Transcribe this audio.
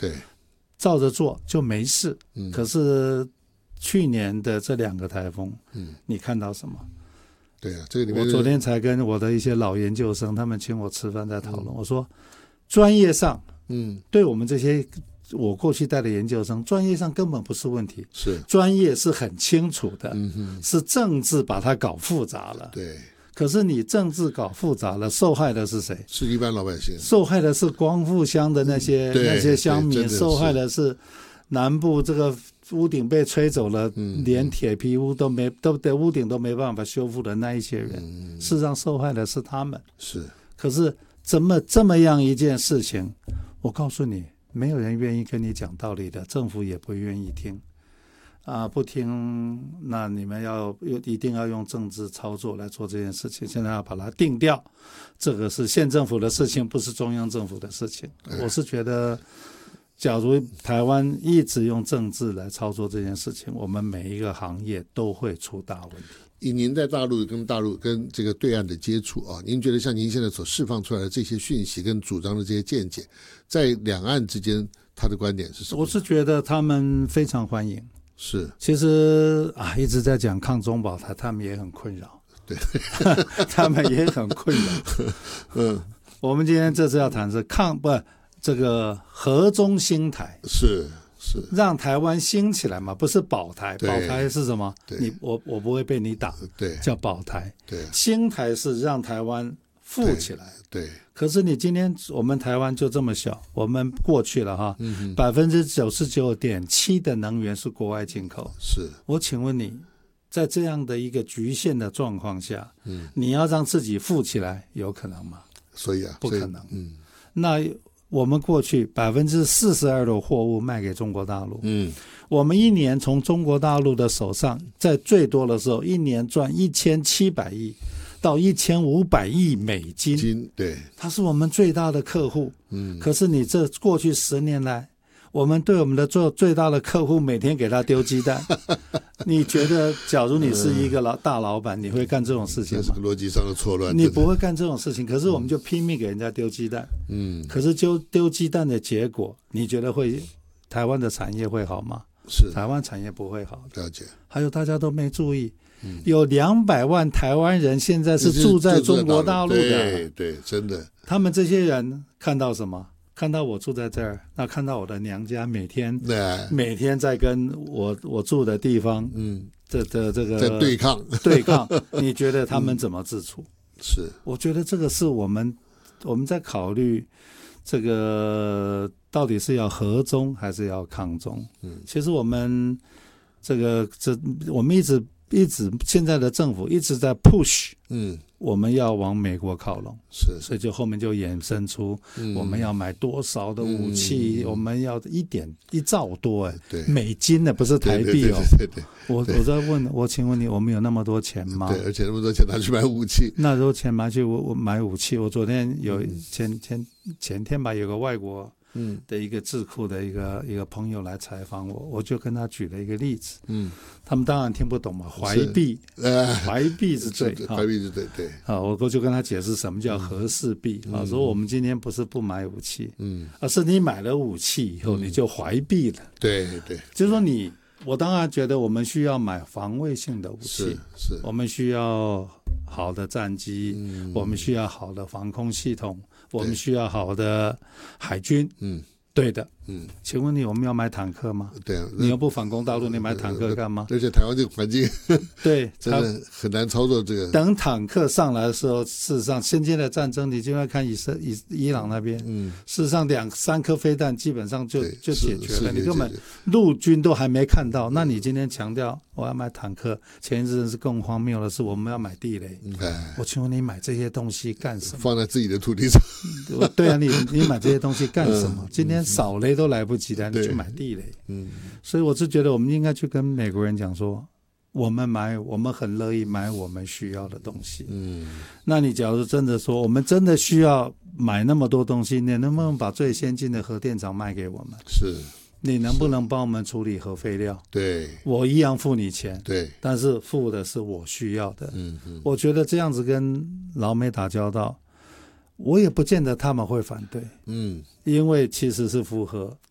对， 照着做就没事。可是去年的这2个台风，你看到什么？ 对啊，这个里面我昨天才跟我的一些老研究生，他们请我吃饭在讨论，我说专业上，对我们这些我过去带的研究生，专业上根本不是问题， 是专业是很清楚的，是政治把它搞复杂了。 对， 可是你政治搞复杂了，受害的是谁？ 是一般老百姓， 受害的是光复乡的那些乡民，受害的是南部这个屋顶被吹走了，连铁皮屋都屋顶都没办法修复的那一些人，事实上受害的是他们。 是， 可是这么样一件事情，我告诉你，没有人愿意跟你讲道理的，政府也不愿意听啊，不听，那你们一定要用政治操作来做这件事情，现在要把它定掉，这个是县政府的事情，不是中央政府的事情。我是觉得假如台湾一直用政治来操作这件事情，我们每一个行业都会出大问题。 以您在大陆跟这个对岸的接触啊，您觉得像您现在所释放出来的这些讯息跟主张的这些见解，在两岸之间他的观点是什么？ 我是觉得他们非常欢迎。 是， 其实一直在讲抗中保台，他们也很困扰。 对， 他们也很困扰。我们今天这次要谈是这个和中兴台，是让台湾兴起来嘛，不是保台。保台是什么？我不会被你打，对，叫保台。对，兴台是让台湾富起来。对。可是你今天我们台湾就这么小，我们过去了哈，99.7%的能源是国外进口。是，我请问你，在这样的一个局限的状况下，你要让自己富起来，有可能吗？ 所以不可能。那我们过去42%的货物卖给中国大陆，我们一年从中国大陆的手上，在最多的时候一年赚1700亿到1500亿美金，对，它是我们最大的客户。可是你这过去10年来，我们对我们的最大的客户每天给他丢鸡蛋，你觉得假如你是一个大老板，你会干这种事情吗？ 这是个逻辑上的错乱， 你不会干这种事情。可是我们就拼命给人家丢鸡蛋，可是丢鸡蛋的结果，你觉得台湾的产业会好吗？是，台湾产业不会好。 了解。 还有大家都没注意，有200万台湾人现在是住在中国大陆的。 对，真的。 他们这些人看到什么？看到我住在这儿，那看到我的娘家每天在跟我住的地方，这个在对抗， 你觉得他们怎么自处？ 是， 我觉得这个是我们在考虑这个到底是要和中还是要抗中。其实我们我们一直现在的政府一直在 push，我们要往美国靠拢，所以就后面就衍生出我们要买多少的武器，我们要1兆多美金的，不是台币哦。我在问，请问你，我们有那么多钱吗？ 对，而且那么多钱拿去买武器， 那时候钱拿去我买武器。我昨天有前天吧，有个外国的一个智库的一个朋友来采访我，我就跟他举了一个例子。他们当然听不懂嘛，怀璧之罪， 怀璧之罪，对。 我就跟他解释什么叫和氏璧。说我们今天不是不买武器，而是你买了武器以后你就怀璧了。 对， 就是说我当然觉得我们需要买防卫性的武器，是我们需要好的战机，我们需要好的防空系统，我们需要好的海军。对的。请问我们要买坦克吗？对啊，你又不反攻大陆，你买坦克干嘛？ 而且台湾这个环境， 对， 真的很难操作这个。 等坦克上来的时候，事实上先前的战争，你就要看伊朗那边，事实上2-3颗飞弹基本上就解决了，你根本陆军都还没看到。那你今天强调我要买坦克，前一阵是更荒谬的是我们要买地雷。我请问你买这些东西干什么？ 放在自己的土地上。 对啊，你买这些东西干什么？今天扫雷都来不及了，你去买地雷。所以我是觉得我们应该去跟美国人讲说，我们很乐意买我们需要的东西。那你假如真的说我们真的需要买那么多东西，你能不能把最先进的核电厂卖给我们？是。你能不能帮我们处理核废料？对，我一样付你钱。对，但是付的是我需要的。我觉得这样子跟老美打交道，我也不见得他们会反对。因为其实是符合